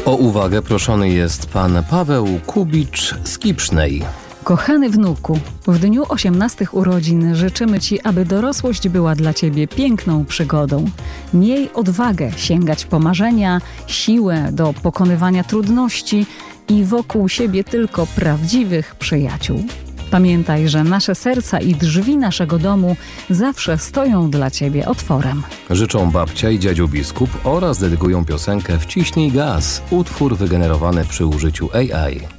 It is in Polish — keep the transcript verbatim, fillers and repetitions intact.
O uwagę proszony jest pan Paweł Kubicz z Kipsznej. Kochany wnuku, w dniu osiemnastych urodzin życzymy Ci, aby dorosłość była dla Ciebie piękną przygodą. Miej odwagę sięgać po marzenia, siłę do pokonywania trudności i wokół siebie tylko prawdziwych przyjaciół. Pamiętaj, że nasze serca i drzwi naszego domu zawsze stoją dla Ciebie otworem. Życzą babcia i dziadziu biskup oraz dedykują piosenkę Wciśnij gaz, utwór wygenerowany przy użyciu A I.